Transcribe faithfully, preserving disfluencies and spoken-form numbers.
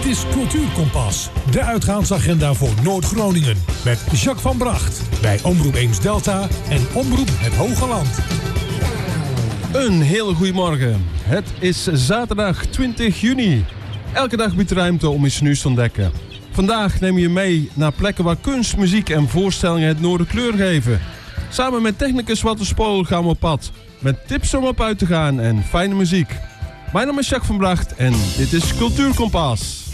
Dit is Cultuurkompas, de uitgaansagenda voor Noord-Groningen. Met Jacques van Bracht bij Omroep Eems Delta en Omroep Het Hoge Land. Een hele goede morgen. Het is zaterdag twintig juni. Elke dag biedt ruimte om iets nieuws te ontdekken. Vandaag neem je mee naar plekken waar kunst, muziek en voorstellingen het noorden kleur geven. Samen met technicus Walter Spool gaan we op pad. Met tips om op uit te gaan en fijne muziek. Mijn naam is Jacques van Bracht en dit is Cultuurkompas.